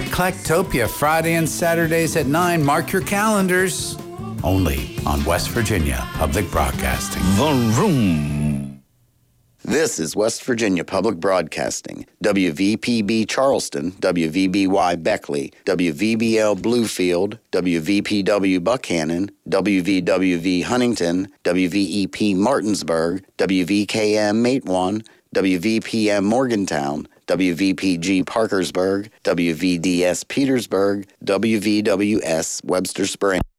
Eclectopia, Friday and Saturdays at 9. Mark your calendars. Only on West Virginia Public Broadcasting. Vroom. This is West Virginia Public Broadcasting. WVPB Charleston, WVBY Beckley, WVBL Bluefield, WVPW Buckhannon, WVWV Huntington, WVEP Martinsburg, WVKM Matewan, WVPM Morgantown, WVPG Parkersburg, WVDS Petersburg, WVWS Webster Springs.